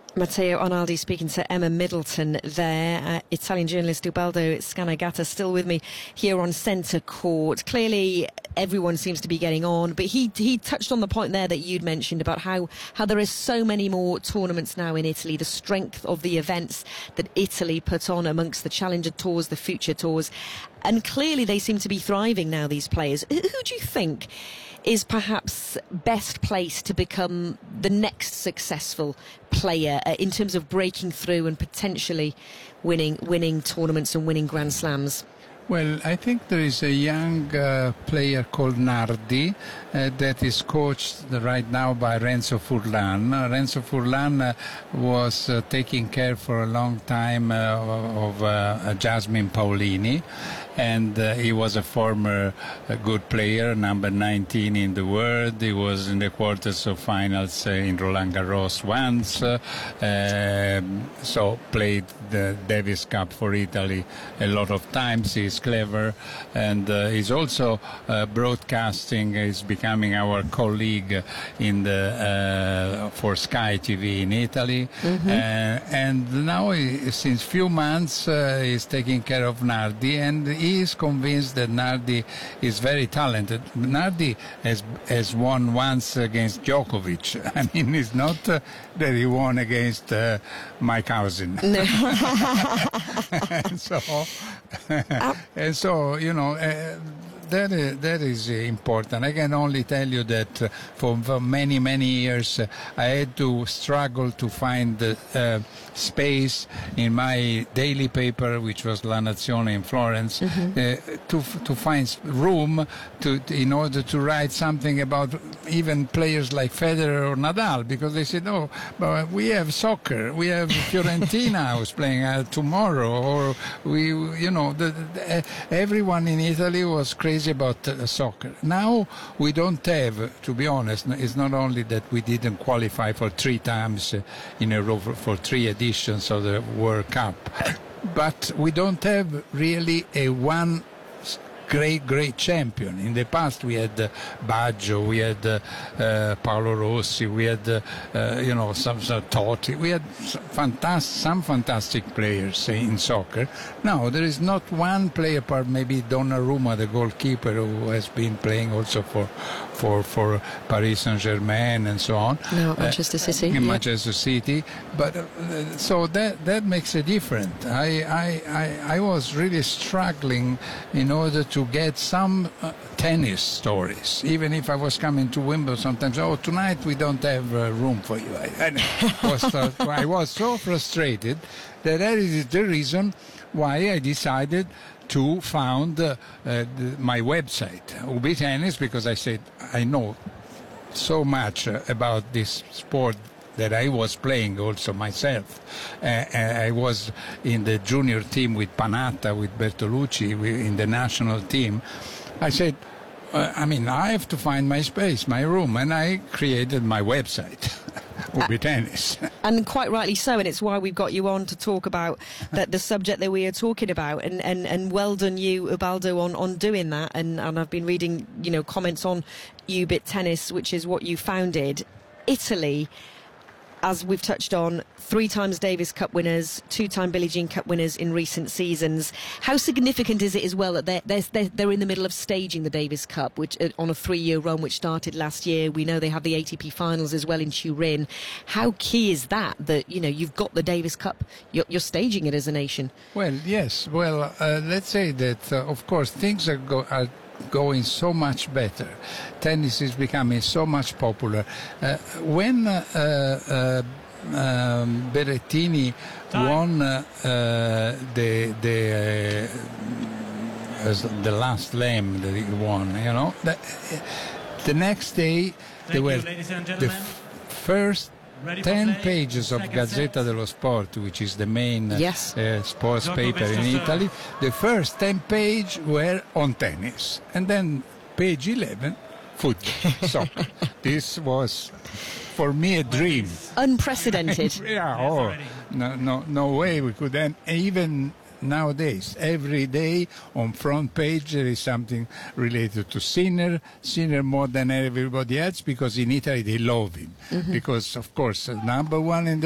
Matteo Arnaldi speaking to Emma Middleton there. Italian journalist Ubaldo Scanagata still with me here on Centre Court. Clearly everyone seems to be getting on, but he touched on the point there that you'd mentioned about how there are so many more tournaments now in Italy, the strength of the events that Italy put on amongst the Challenger Tours, the Future Tours, and clearly they seem to be thriving now, these players. Who do you think is perhaps best placed to become the next successful player in terms of breaking through and potentially winning tournaments and winning Grand Slams? Well, I think there is a young player called Nardi that is coached right now by Renzo Furlan. Renzo Furlan was taking care for a long time of Jasmine Paolini, and he was a former good player, number 19 in the world. He was in the quarters of finals in Roland Garros once, so played the Davis Cup for Italy a lot of times. He's clever, and he's also broadcasting. He's becoming our colleague in the for Sky TV in Italy, and now since few months he's taking care of Nardi, and he is convinced that Nardi is very talented. Nardi has won once against Djokovic. I mean, it's not that he won against my cousin. No. and so you know, that is important. I can only tell you that for many years I had to struggle to find space in my daily paper, which was La Nazione in Florence, to find room in order to write something about even players like Federer or Nadal, because they said, oh, but we have soccer, we have Fiorentina who's playing tomorrow, or everyone in Italy was crazy about soccer. Now we don't have, to be honest, it's not only that we didn't qualify for 3 times in a row for 3 editions of the World Cup, but we don't have really a one great champion. In the past we had Baggio, we had Paolo Rossi, we had some Totti, we had some fantastic players in soccer. Now there is not one player apart maybe Donnarumma, the goalkeeper, who has been playing also for Paris Saint-Germain and so on. No, Manchester City. In Manchester City, but so that makes a difference. I was really struggling in order to get some tennis stories. Even if I was coming to Wimbledon, sometimes, tonight we don't have room for you. I was so frustrated that is the reason why I decided to found my website, UB Tennis, because I said I know so much about this sport that I was playing also myself. I was in the junior team with Panatta, with Bertolucci, in the national team. I said, I have to find my space, my room, and I created my website. UB Tennis. And quite rightly so, and it's why we've got you on to talk about the subject that we are talking about, and well done you, Ubaldo, on doing that, and I've been reading comments on UB Tennis, which is what you founded. Italy, as we've touched on, 3 times Davis Cup winners, 2-time Billie Jean Cup winners in recent seasons. How significant is it as well that they're in the middle of staging the Davis Cup, which on a 3-year run which started last year? We know they have the ATP finals as well in Turin. How key is that you've got the Davis Cup, you're staging it as a nation? Well, yes. Well, let's say that of course things are going so much better. Tennis is becoming so much popular. When Berrettini won the last slam that he won, the next day there were the first 10 pages of Gazzetta dello Sport, which is the main sports paper in Italy. The first 10 pages were on tennis, and then page 11, football, soccer. This was, for me, a dream. Unprecedented. No way we could. And even nowadays, every day on front page there is something related to Sinner more than everybody else, because in Italy they love him. Because, of course, number 1 in the